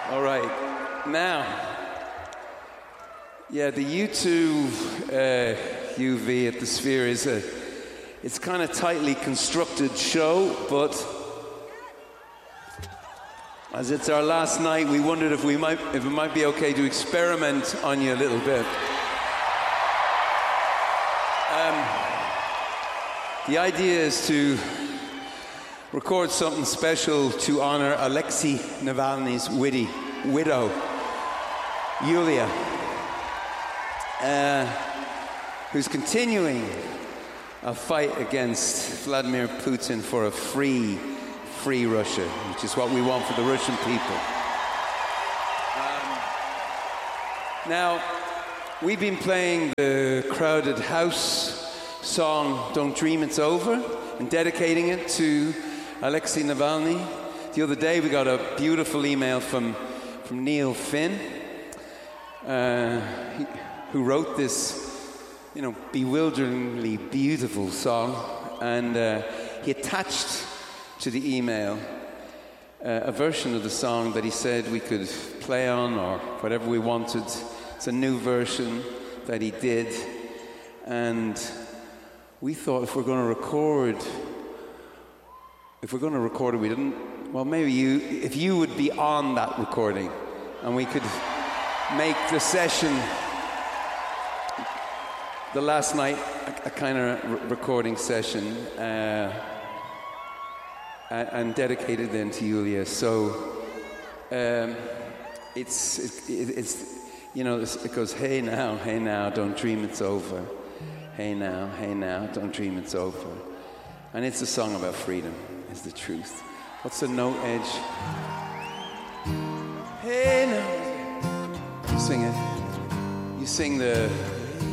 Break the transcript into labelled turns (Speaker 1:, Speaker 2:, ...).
Speaker 1: All right. Now, yeah, the U2 UV at the Sphere it's kind of tightly constructed show, but as it's our last night, we wondered if it might be okay to experiment on you a little bit. The idea is to record something special to honor Alexei Navalny's widow, Yulia, who's continuing a fight against Vladimir Putin for a free Russia, which is what we want for the Russian people. Now, we've been playing the Crowded House song Don't Dream It's Over and dedicating it to Alexei Navalny. The other day we got a beautiful email from Neil Finn, who wrote this, bewilderingly beautiful song, and he attached to the email a version of the song that he said we could play on or whatever we wanted. It's a new version that he did, and we thought if we're going to record it, we didn't. Well, maybe if you would be on that recording, and we could make the session, the last night, a kind of recording session, and dedicated then to Yulia. So it goes, hey now, don't dream it's over. Hey now, don't dream it's over. And it's a song about freedom, is the truth. What's the note, Edge? Hey now. Sing it. You sing the